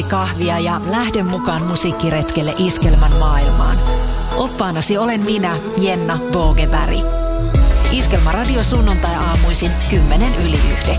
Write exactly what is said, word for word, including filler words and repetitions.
kahvia ja lähde mukaan musiikkiretkelle Iskelmän maailmaan. Oppaanasi olen minä, Jenna Bogeberg. Iskelmä radio sunnuntai aamuisin kymmenen yli yhdeksän.